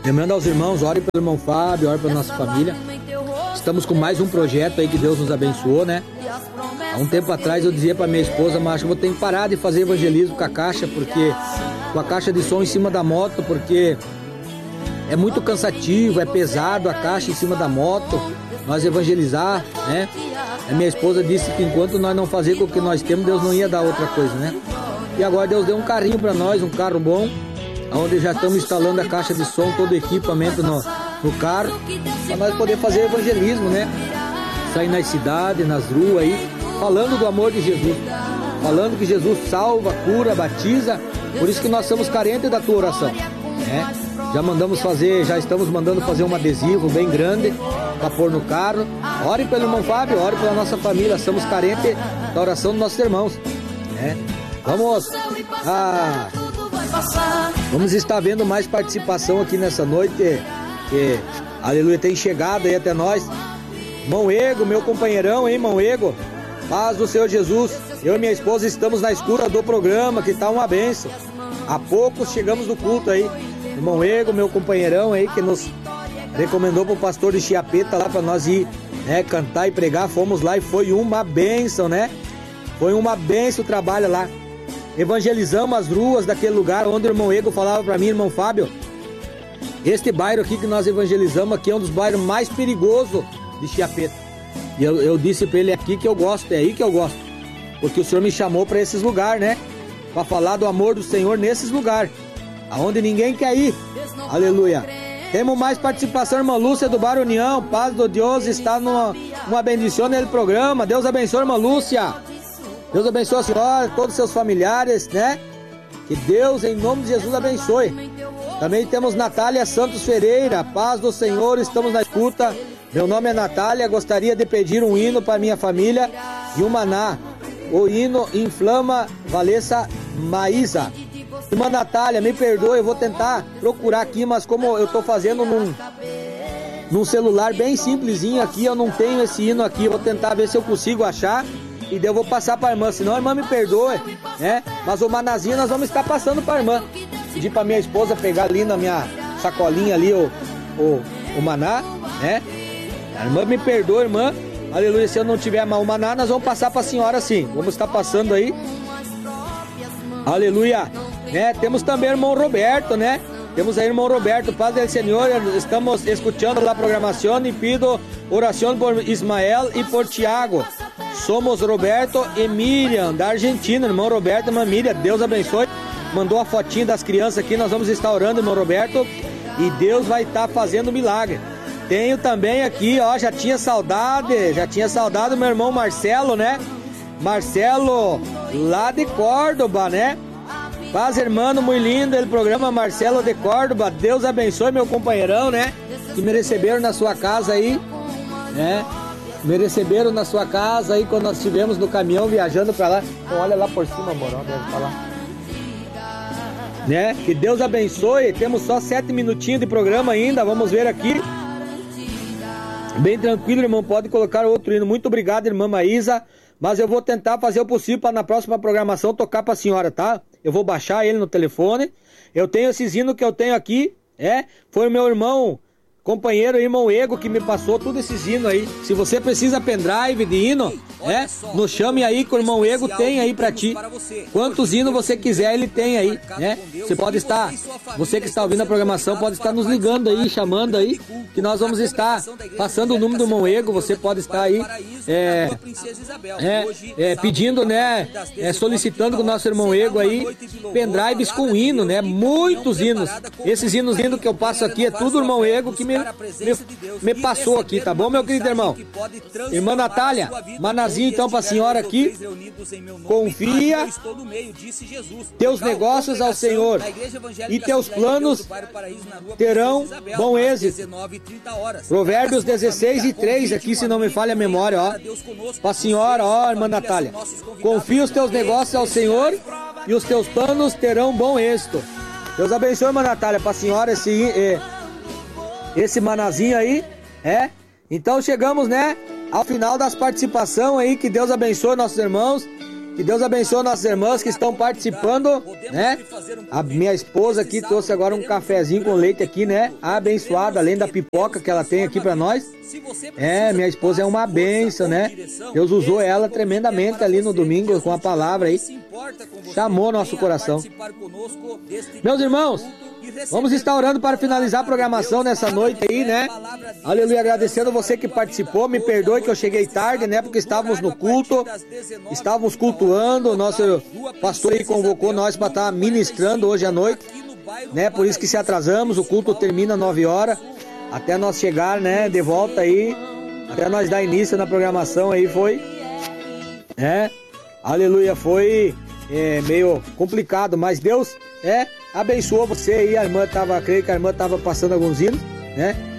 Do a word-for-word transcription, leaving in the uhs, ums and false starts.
Lembrando aos irmãos, ore pelo irmão Fábio, ore pela nossa família. Estamos com mais um projeto aí que Deus nos abençoou, né? Há um tempo atrás eu dizia para minha esposa, mas acho que vou ter que parar de fazer evangelismo com a caixa, porque com a caixa de som em cima da moto, porque é muito cansativo, é pesado a caixa em cima da moto, nós evangelizar, né? A minha esposa disse que enquanto nós não fazer com o que nós temos, Deus não ia dar outra coisa, né? E agora Deus deu um carrinho para nós, um carro bom, onde já estamos instalando a caixa de som, todo o equipamento no, no carro, para nós poder fazer evangelismo, né? Sair nas cidades, nas ruas aí, falando do amor de Jesus, falando que Jesus salva, cura, batiza. Por isso que nós somos carentes da tua oração, né? Já mandamos fazer, já estamos mandando fazer um adesivo bem grande para pôr no carro. Ore pelo irmão Fábio, ore pela nossa família, somos carentes da oração dos nossos irmãos, né? Vamos, ah, vamos estar vendo mais participação aqui nessa noite, que, aleluia, tem chegado aí até nós. Irmão Ego, meu companheirão, hein, irmão Ego? Paz do Senhor Jesus. Eu e minha esposa estamos na escuta do programa, que tá uma bênção. Há poucos chegamos no culto aí. Irmão Ego, meu companheirão aí, que nos recomendou pro pastor de Chiapeta lá para nós ir, né, cantar e pregar. Fomos lá e foi uma bênção, né? Foi uma bênção o trabalho lá. Evangelizamos as ruas daquele lugar onde o irmão Ego falava para mim, irmão Fábio, este bairro aqui que nós evangelizamos aqui é um dos bairros mais perigosos de Chiapeta. E eu, eu disse para ele aqui que eu gosto, é aí que eu gosto, porque o Senhor me chamou para esses lugares, né? Para falar do amor do Senhor nesses lugares, aonde ninguém quer ir. Aleluia. Temos mais participação, irmã Lúcia do Bar União. Paz do Deus está numa uma bendição nele programa. Deus abençoe, irmã Lúcia. Deus abençoe a senhora, todos os seus familiares, né? Que Deus, em nome de Jesus, abençoe. Também temos Natália Santos Ferreira. Paz do Senhor, estamos na escuta. Meu nome é Natália, gostaria de pedir um hino para minha família e um maná. O hino Inflama Valessa Maísa. Irmã Natália, me perdoe, eu vou tentar procurar aqui, mas como eu tô fazendo num, num celular bem simplesinho aqui, eu não tenho esse hino aqui, eu vou tentar ver se eu consigo achar e daí eu vou passar para a irmã, senão a irmã me perdoe, né? Mas o manazinho nós vamos estar passando para a irmã. Pedi para minha esposa pegar ali na minha sacolinha ali o, o, o maná, né? A irmã me perdoe, irmã. Aleluia, se eu não tiver o maná, nós vamos passar para a senhora sim. Vamos estar passando aí. Aleluia. Né? Temos também o irmão Roberto, né? Temos aí o irmão Roberto, Paz do Senhor. Estamos escutando a programação e pido oração por Ismael e por Tiago. Somos Roberto e Miriam, da Argentina. Irmão Roberto e irmã Miriam, Deus abençoe. Mandou a fotinha das crianças aqui, nós vamos estar orando, irmão Roberto. E Deus vai estar fazendo milagre. Tenho também aqui, ó, já tinha saudade, já tinha saudade do meu irmão Marcelo, né? Marcelo, lá de Córdoba, né? Paz, irmão, muito lindo, ele programa Marcelo de Córdoba. Deus abençoe meu companheirão, né? Que me receberam na sua casa aí, né? Me receberam na sua casa aí quando nós estivemos no caminhão viajando pra lá. Então olha lá por cima, amor, ó, deve falar. Né? Que Deus abençoe. Temos só sete minutinhos de programa ainda, vamos ver aqui. Bem tranquilo, irmão, pode colocar outro hino. Muito obrigado, irmã Maísa. Mas eu vou tentar fazer o possível para na próxima programação tocar para a senhora, tá? Eu vou baixar ele no telefone. Eu tenho esses hinos que eu tenho aqui, é? Foi o meu irmão, companheiro, irmão Ego, que me passou todos esses hinos aí. Se você precisa pendrive de hino, é? Nos chame aí que o irmão Ego tem aí pra ti. Quantos hinos você quiser, ele tem aí, né? Você pode estar, você que está ouvindo a programação, pode estar nos ligando aí, chamando aí, que nós vamos estar passando o número do irmão Ego. Você pode estar aí, é, é, é, pedindo, né? É, solicitando com o nosso irmão Ego aí, pendrives com hino, né? Muitos hinos. Esses hinos lindos que eu passo aqui é tudo o irmão Ego que me Me, me passou aqui, tá bom, meu querido irmão? Irmã Natália, manazinho então pra senhora aqui. Confia teus negócios ao Senhor e teus planos terão bom êxito. Provérbios dezesseis e três aqui, se não me falha a memória, ó. Pra senhora, ó, irmã Natália. Confia os teus negócios ao Senhor e os teus planos terão bom êxito. Deus abençoe, irmã Natália, pra senhora esse... É, esse manazinho aí, é? Então chegamos, né, ao final das participações aí, que Deus abençoe nossos irmãos. Que Deus abençoe nossas irmãs que estão participando, né? A minha esposa aqui trouxe agora um cafezinho com leite aqui, né? Abençoado, além da pipoca que ela tem aqui pra nós. É, minha esposa é uma bênção, né? Deus usou ela tremendamente ali no domingo com a palavra aí. Chamou nosso coração. Meus irmãos, vamos estar orando para finalizar a programação nessa noite aí, né? Aleluia, agradecendo você que participou. Me perdoe que eu cheguei tarde, né? Porque estávamos no culto, estávamos cultuando. O nosso pastor aí convocou nós para estar ministrando hoje à noite, né? Por isso que se atrasamos. O culto termina às nove horas. Até nós chegar, né? De volta aí, até nós dar início na programação aí foi, né? Aleluia, foi é, meio complicado, mas Deus é abençoou você aí. A irmã tava, creio que a irmã tava passando alguns hinos, né?